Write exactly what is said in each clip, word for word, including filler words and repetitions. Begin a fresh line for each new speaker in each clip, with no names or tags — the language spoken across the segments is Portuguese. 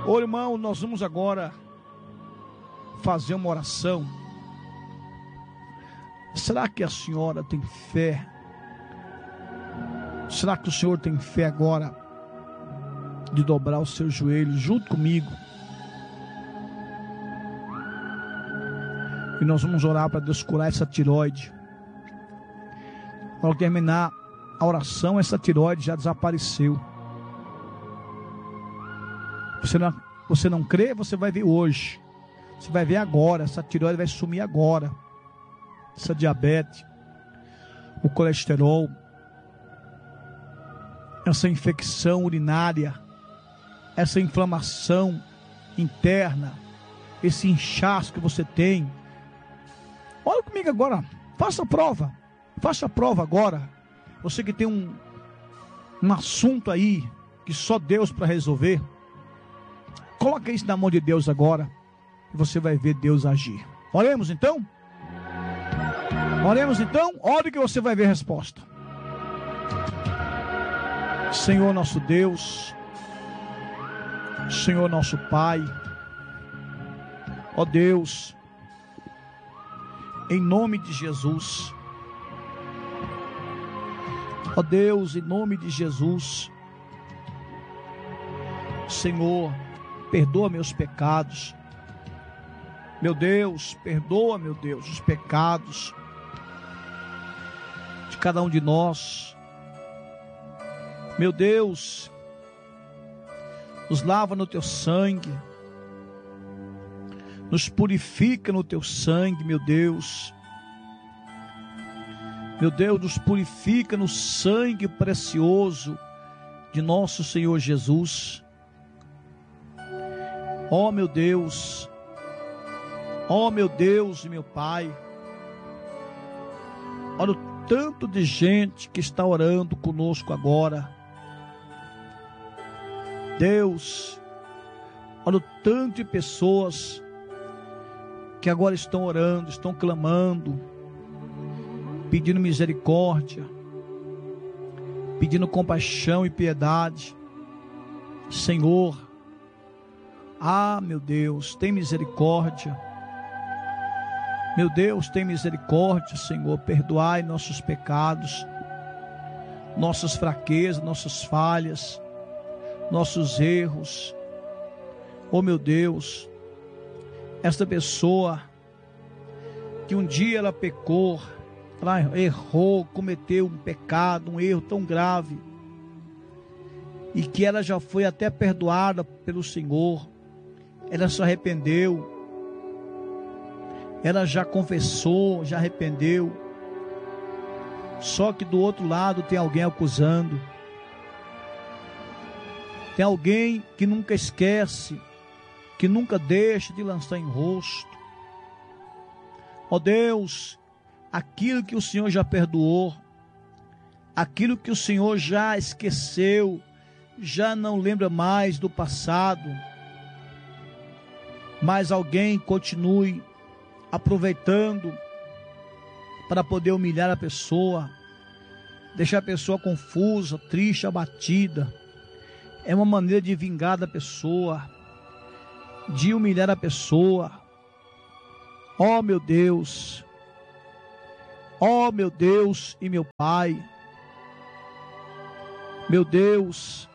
Ô irmão, nós vamos agora fazer uma oração. Será que a senhora tem fé? Será que o senhor tem fé agora de dobrar os seus joelhos junto comigo? E nós vamos orar para Deus curar essa tireoide. Para terminar a oração, essa tireoide já desapareceu. Você não, você não crê? Você vai ver hoje. Você vai ver agora. Essa tireoide vai sumir agora. Essa diabetes, o colesterol, essa infecção urinária, essa inflamação interna, esse inchaço que você tem. Olha comigo agora, faça a prova, faça a prova agora. Você que tem um, um assunto aí, que só Deus para resolver, coloca isso na mão de Deus agora, e você vai ver Deus agir. Oremos então? Oremos então, ore que você vai ver a resposta. Senhor nosso Deus, Senhor nosso Pai, ó Deus, em nome de Jesus, ó Deus, em nome de Jesus, Senhor, perdoa meus pecados, meu Deus, perdoa, meu Deus, os pecados de cada um de nós, meu Deus, nos lava no teu sangue, nos purifica no teu sangue, meu Deus, meu Deus, nos purifica no sangue precioso de nosso Senhor Jesus. Ó meu Deus, ó meu Deus e meu Pai, olha o tanto de gente que está orando conosco agora. Deus, olha o tanto de pessoas que agora estão orando, estão clamando, pedindo misericórdia, pedindo compaixão e piedade. Senhor, ah, meu Deus, tem misericórdia. Meu Deus, tem misericórdia, Senhor, perdoai nossos pecados, nossas fraquezas, nossas falhas, nossos erros. Oh meu Deus, esta pessoa que um dia ela pecou, ela errou, cometeu um pecado, um erro tão grave, e que ela já foi até perdoada pelo Senhor, ela se arrependeu, ela já confessou, já arrependeu, só que do outro lado tem alguém acusando, tem alguém que nunca esquece, que nunca deixa de lançar em rosto. Ó Deus, aquilo que o Senhor já perdoou, aquilo que o Senhor já esqueceu, já não lembra mais do passado, mas alguém continue aproveitando para poder humilhar a pessoa, deixar a pessoa confusa, triste, abatida. É uma maneira de vingar da pessoa, de humilhar a pessoa. Ó meu Deus, ó meu Deus e meu Pai, meu Deus,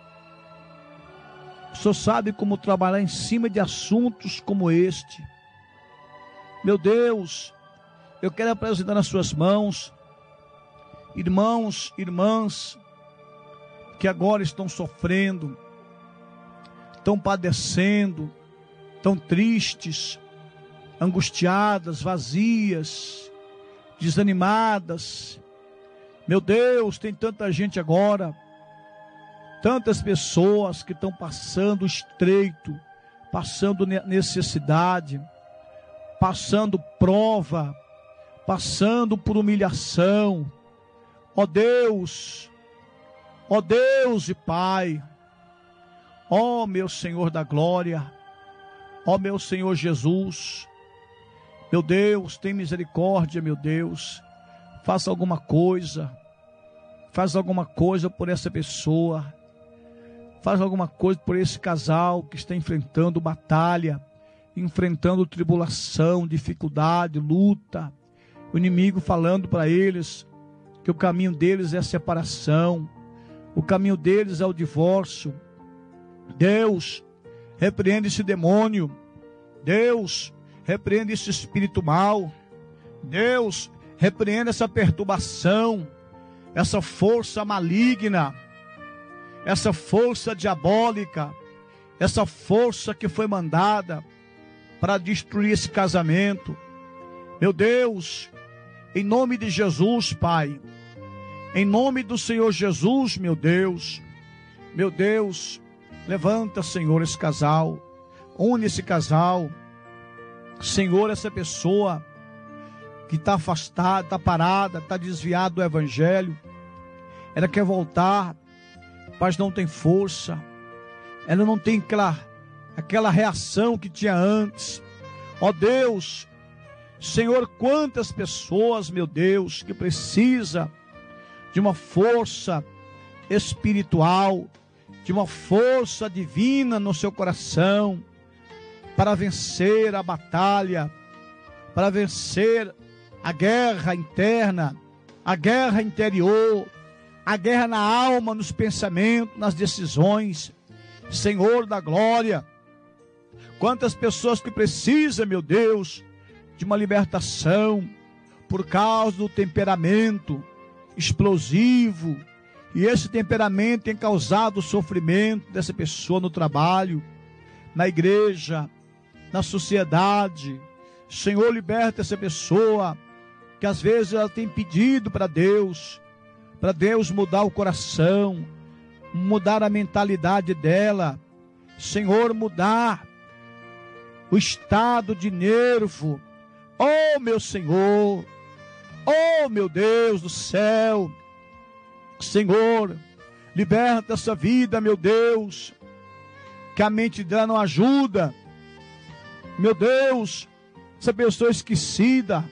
o Senhor sabe como trabalhar em cima de assuntos como este. Meu Deus, eu quero apresentar nas suas mãos, irmãos, irmãs, que agora estão sofrendo, estão padecendo, estão tristes, angustiadas, vazias, desanimadas. Meu Deus, tem tanta gente agora, tantas pessoas que estão passando estreito, passando necessidade, passando prova, passando por humilhação. Ó Deus, ó Deus e Pai, ó meu Senhor da glória, ó meu Senhor Jesus, meu Deus, tem misericórdia, meu Deus, faça alguma coisa, faz alguma coisa por essa pessoa, Faz alguma coisa por esse casal que está enfrentando batalha, enfrentando tribulação, dificuldade, luta. O inimigo falando para eles que o caminho deles é a separação, o caminho deles é o divórcio. Deus, repreende esse demônio. Deus, repreende esse espírito mau. Deus, repreende essa perturbação, essa força maligna, essa força diabólica, essa força que foi mandada para destruir esse casamento. Meu Deus, em nome de Jesus, Pai, em nome do Senhor Jesus, meu Deus, meu Deus, levanta, Senhor, esse casal, une esse casal, Senhor, essa pessoa que está afastada, está parada, está desviada do Evangelho, ela quer voltar, mas não tem força, ela não tem aquela, aquela reação que tinha antes. Ó Deus, Senhor, quantas pessoas, meu Deus, que precisa de uma força espiritual, de uma força divina no seu coração, para vencer a batalha, para vencer a guerra interna, a guerra interior, a guerra na alma, nos pensamentos, nas decisões. Senhor da glória, quantas pessoas que precisam, meu Deus, de uma libertação por causa do temperamento explosivo, e esse temperamento tem causado o sofrimento dessa pessoa no trabalho, na igreja, na sociedade. Senhor, liberta essa pessoa que às vezes ela tem pedido para Deus, para Deus mudar o coração, mudar a mentalidade dela, Senhor, mudar o estado de nervo. Oh meu Senhor, oh meu Deus do céu, Senhor, liberta essa vida, meu Deus, que a mente dela não ajuda, meu Deus, essa pessoa esquecida,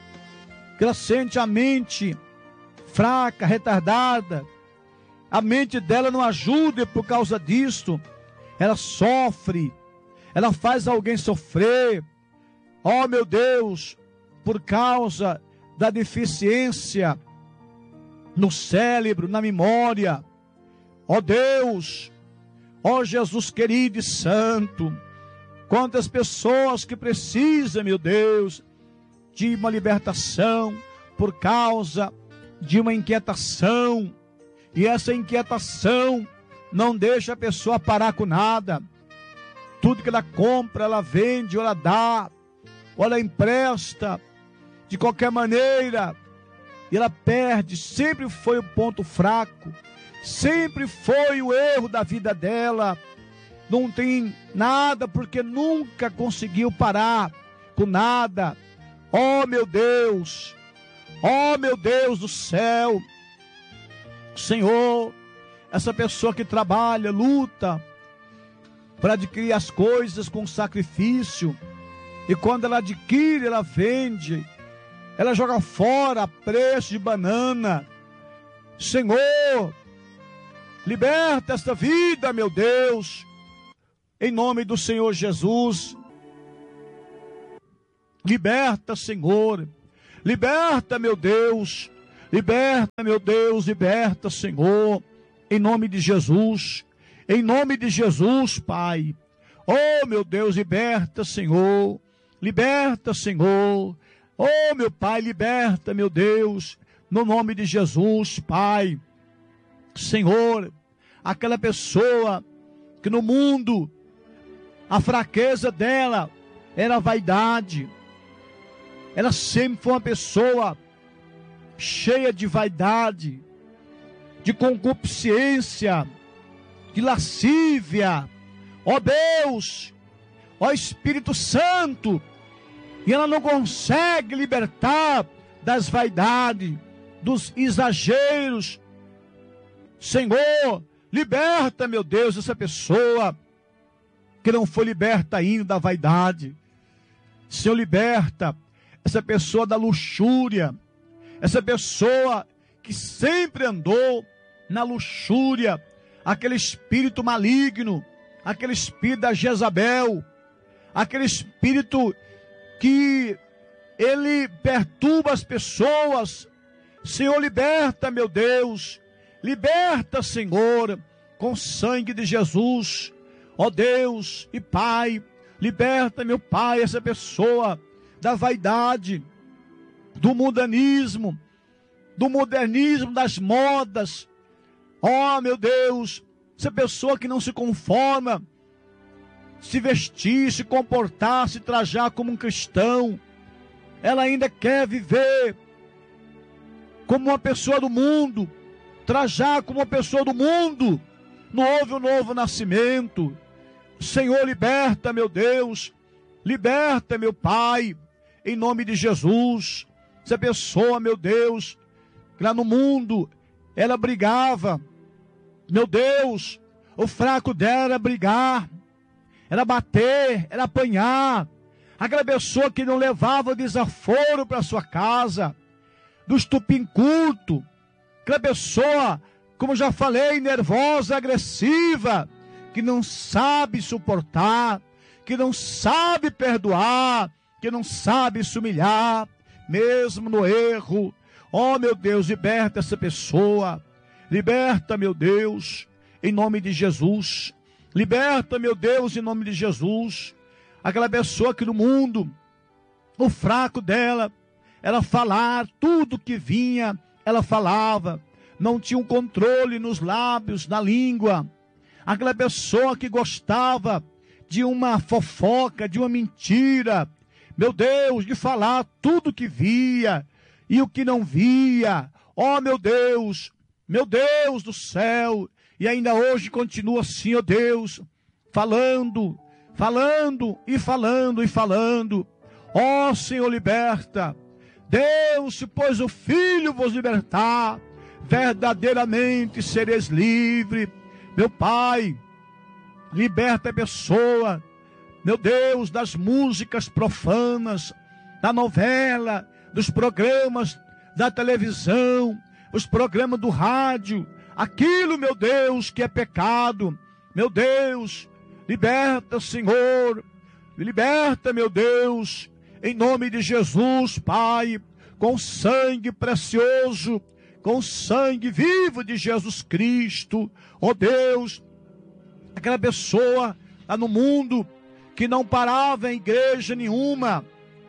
que ela sente a mente fraca, retardada, a mente dela não ajuda, e por causa disso, ela sofre, ela faz alguém sofrer, ó meu Deus, por causa da deficiência no cérebro, na memória. Ó Deus, ó Jesus querido e santo, quantas pessoas que precisam, meu Deus, de uma libertação por causa de uma inquietação, e essa inquietação não deixa a pessoa parar com nada. Tudo que ela compra, ela vende, ou ela dá, ou ela empresta, de qualquer maneira, e ela perde. Sempre foi o ponto fraco, sempre foi o erro da vida dela. Não tem nada, porque nunca conseguiu parar com nada. Oh meu Deus, oh meu Deus do céu, Senhor, essa pessoa que trabalha, luta para adquirir as coisas com sacrifício, e quando ela adquire, ela vende, ela joga fora a preço de banana. Senhor, liberta esta vida, meu Deus, em nome do Senhor Jesus. Liberta, Senhor, liberta, meu Deus, liberta, meu Deus, liberta, Senhor, em nome de Jesus, em nome de Jesus, Pai. Oh, meu Deus, liberta, Senhor, liberta, Senhor. Oh, meu Pai, liberta, meu Deus, no nome de Jesus, Pai. Senhor, aquela pessoa que no mundo a fraqueza dela era a vaidade. Ela sempre foi uma pessoa cheia de vaidade, de concupiscência, de lascívia. Ó Deus, ó Espírito Santo, e ela não consegue libertar das vaidades, dos exageros. Senhor, liberta, meu Deus, essa pessoa que não foi liberta ainda da vaidade. Senhor, liberta essa pessoa da luxúria, essa pessoa que sempre andou na luxúria, aquele espírito maligno, aquele espírito da Jezabel, aquele espírito que ele perturba as pessoas. Senhor, liberta, meu Deus, liberta, Senhor, com o sangue de Jesus, ó Deus e Pai, liberta, meu Pai, essa pessoa da vaidade, do mundanismo, do modernismo, das modas, ó meu Deus, essa pessoa que não se conforma, se vestir, se comportar, se trajar como um cristão, ela ainda quer viver como uma pessoa do mundo, trajar como uma pessoa do mundo. Não houve um novo nascimento. Senhor, liberta, meu Deus, liberta, meu Pai, em nome de Jesus. Essa pessoa, meu Deus, que lá no mundo ela brigava, meu Deus, o fraco dela era brigar, era bater, era apanhar. Aquela pessoa que não levava desaforo para sua casa, do estupim culto, aquela pessoa, como já falei, nervosa, agressiva, que não sabe suportar, que não sabe perdoar, que não sabe se humilhar, mesmo no erro. Oh, meu Deus, liberta essa pessoa, liberta, meu Deus, em nome de Jesus, liberta, meu Deus, em nome de Jesus, aquela pessoa que no mundo, o fraco dela, ela falar tudo que vinha, ela falava, não tinha um controle nos lábios, na língua. Aquela pessoa que gostava de uma fofoca, de uma mentira, meu Deus, de falar tudo que via e o que não via. Oh, meu Deus, meu Deus do céu, e ainda hoje continua assim, ó Deus, falando, falando e falando e falando. Ó, Senhor, liberta. Deus, se pois o Filho vos libertar, verdadeiramente sereis livres. Meu Pai, liberta a pessoa, meu Deus, das músicas profanas, da novela, dos programas da televisão, os programas do rádio, aquilo, meu Deus, que é pecado. Meu Deus, liberta, Senhor, liberta, meu Deus, em nome de Jesus, Pai, com sangue precioso, com sangue vivo de Jesus Cristo. Ó Deus, aquela pessoa lá no mundo que não parava em igreja nenhuma,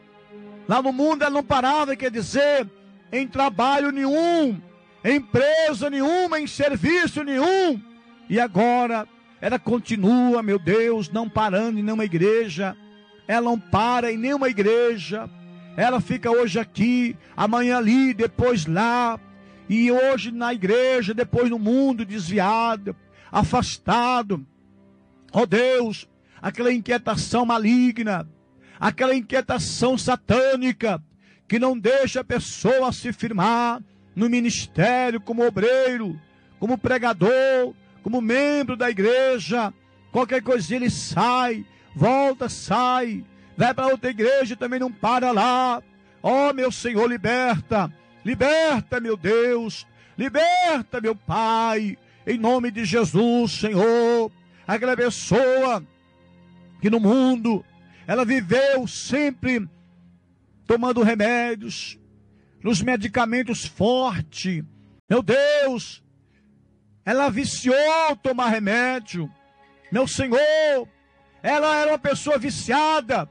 lá no mundo ela não parava, quer dizer, em trabalho nenhum, em empresa nenhuma, em serviço nenhum, e agora ela continua, meu Deus, não parando em nenhuma igreja. Ela não para em nenhuma igreja, ela fica hoje aqui, amanhã ali, depois lá, e hoje na igreja, depois no mundo, desviado, afastado. Ó Deus, aquela inquietação maligna, aquela inquietação satânica, que não deixa a pessoa se firmar no ministério, como obreiro, como pregador, como membro da igreja. Qualquer coisinha ele sai, volta, sai, vai para outra igreja e também não para lá. Ó, oh, meu Senhor, liberta, liberta, meu Deus, liberta, meu Pai, em nome de Jesus, Senhor. Aquela pessoa que no mundo, ela viveu sempre tomando remédios, nos medicamentos fortes, meu Deus, ela viciou tomar remédio, meu Senhor. Ela era uma pessoa viciada,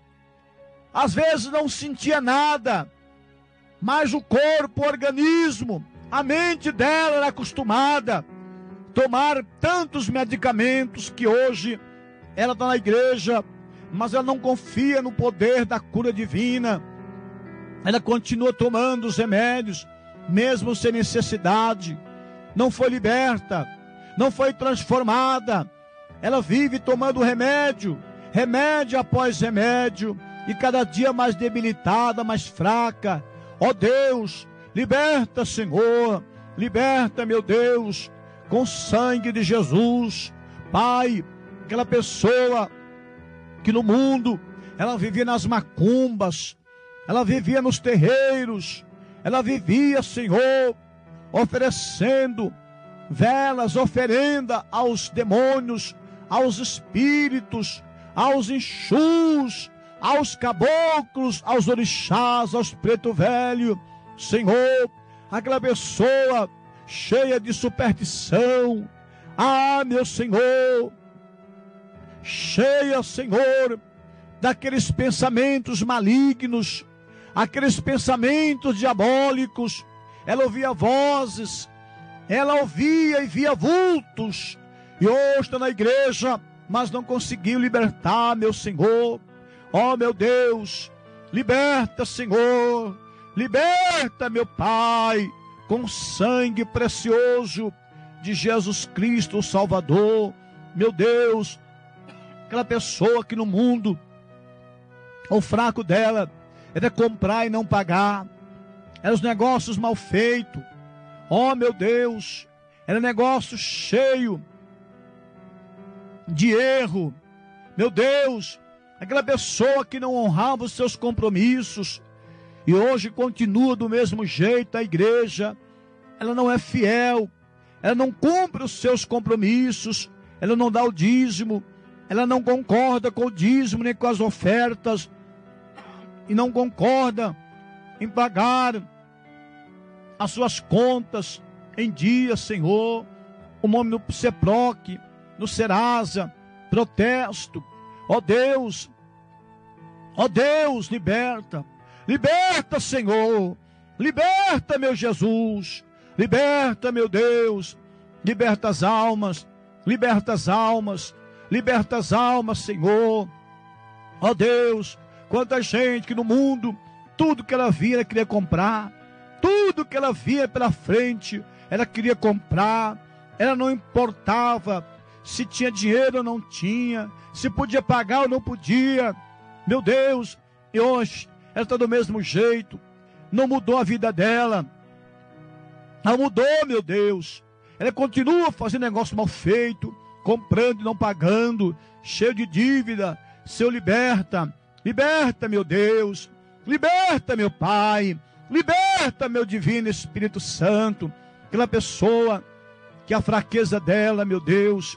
às vezes não sentia nada, mas o corpo, o organismo, a mente dela era acostumada a tomar tantos medicamentos que hoje ela está na igreja, mas ela não confia no poder da cura divina. Ela continua tomando os remédios, mesmo sem necessidade, não foi liberta, não foi transformada. Ela vive tomando remédio, remédio após remédio, e cada dia mais debilitada, mais fraca. Ó Deus, liberta, Senhor, liberta, meu Deus, com o sangue de Jesus. Pai, aquela pessoa que no mundo, ela vivia nas macumbas, ela vivia nos terreiros, ela vivia, Senhor, oferecendo velas, oferenda aos demônios, aos espíritos, aos enxus, aos caboclos, aos orixás, aos preto velho. Senhor, aquela pessoa cheia de superstição, ah, meu Senhor, cheia, Senhor, daqueles pensamentos malignos, aqueles pensamentos diabólicos. Ela ouvia vozes, ela ouvia e via vultos, e hoje está na igreja, mas não conseguiu libertar, meu Senhor. Ó, meu Deus, liberta, Senhor, liberta, meu Pai, com o sangue precioso de Jesus Cristo, o Salvador. Meu Deus, aquela pessoa que no mundo, o fraco dela era comprar e não pagar, eram os negócios mal feitos. Ó, meu Deus, era negócio cheio de erro. Meu Deus, aquela pessoa que não honrava os seus compromissos e hoje continua do mesmo jeito. A igreja, ela não é fiel, ela não cumpre os seus compromissos, ela não dá o dízimo, ela não concorda com o dízimo nem com as ofertas, e não concorda em pagar as suas contas em dia, Senhor. O nome no Ceproc, no Serasa, protesto. Ó Deus, ó Deus, liberta, liberta, Senhor, liberta, meu Jesus, liberta, meu Deus, liberta as almas, liberta as almas, liberta as almas, Senhor. Ó Deus, quanta gente que no mundo, tudo que ela via, ela queria comprar, tudo que ela via pela frente, ela queria comprar, ela não importava se tinha dinheiro ou não tinha, se podia pagar ou não podia. Meu Deus, e hoje ela está do mesmo jeito, não mudou a vida dela, não mudou, meu Deus, ela continua fazendo negócio mal feito, comprando e não pagando, cheio de dívida. Seu liberta, liberta, meu Deus, liberta, meu Pai, liberta, meu divino Espírito Santo, aquela pessoa que a fraqueza dela, meu Deus,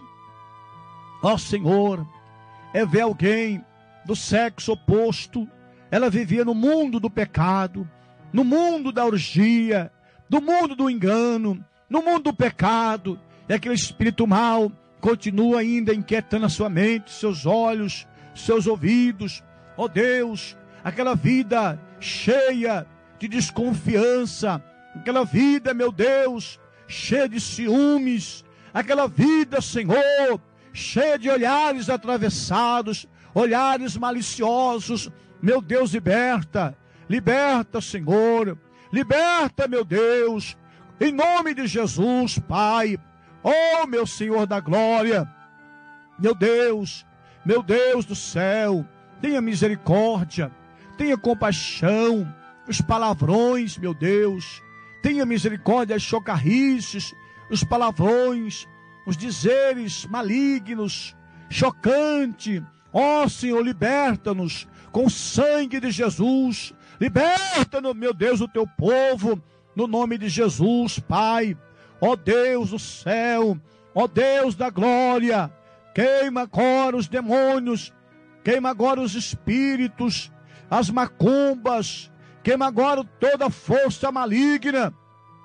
ó Senhor, é ver alguém do sexo oposto. Ela vivia no mundo do pecado, no mundo da orgia, no mundo do engano, no mundo do pecado, e aquele espírito mau continua ainda inquietando a sua mente, seus olhos, seus ouvidos. Ó Deus, aquela vida cheia de desconfiança, aquela vida, meu Deus, cheia de ciúmes, aquela vida, Senhor, cheia de olhares atravessados, olhares maliciosos. Meu Deus, liberta, liberta, Senhor, liberta, meu Deus, em nome de Jesus, Pai. Oh, meu Senhor da glória, meu Deus, meu Deus do céu, tenha misericórdia, tenha compaixão, os palavrões, meu Deus, tenha misericórdia, as chocarrices, os palavrões, os dizeres malignos, chocante. Ó Senhor, liberta-nos com o sangue de Jesus, liberta-nos, meu Deus, o teu povo, no nome de Jesus, Pai. Ó Deus do céu, ó Deus da glória, queima agora os demônios, queima agora os espíritos, as macumbas, queima agora toda a força maligna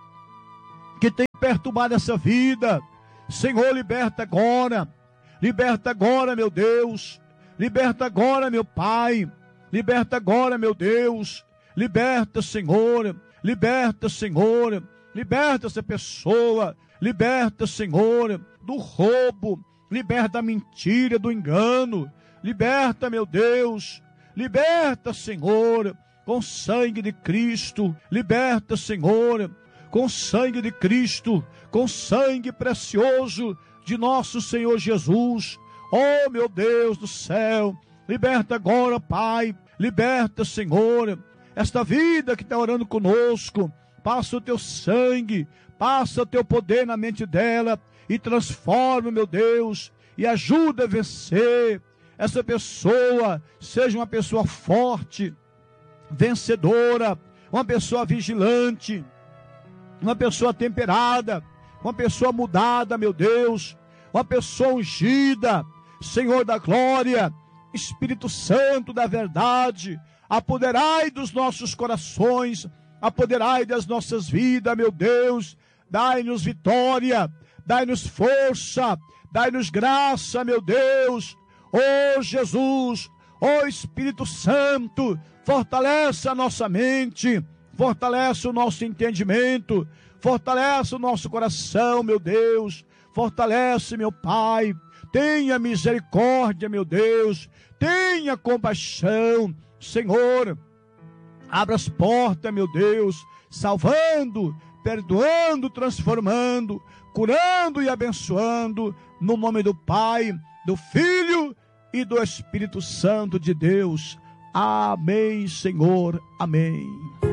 que tem perturbado essa vida. Senhor, liberta agora, liberta agora, meu Deus, liberta agora, meu Pai, liberta agora, meu Deus, liberta, Senhor, liberta, Senhor, liberta essa pessoa, liberta, Senhor, do roubo, liberta da mentira, do engano, liberta, meu Deus, liberta, Senhor, com o sangue de Cristo, liberta, Senhor, com o sangue de Cristo, com o sangue precioso de nosso Senhor Jesus. Oh, meu Deus do céu, liberta agora, Pai, liberta, Senhor, esta vida que está orando conosco. Passa o teu sangue, passa o teu poder na mente dela e transforma, meu Deus, e ajuda a vencer. Essa pessoa seja uma pessoa forte, vencedora, uma pessoa vigilante, uma pessoa temperada, uma pessoa mudada, meu Deus, uma pessoa ungida, Senhor da glória, Espírito Santo da verdade, apoderai dos nossos corações, apoderai das nossas vidas, meu Deus, dai-nos vitória, dai-nos força, dai-nos graça, meu Deus, ó Jesus, ó Espírito Santo, fortalece a nossa mente, fortalece o nosso entendimento, fortalece o nosso coração, meu Deus, fortalece, meu Pai, tenha misericórdia, meu Deus, tenha compaixão, Senhor, abra as portas, meu Deus, salvando, perdoando, transformando, curando e abençoando, no nome do Pai, do Filho e do Espírito Santo de Deus. Amém, Senhor, amém.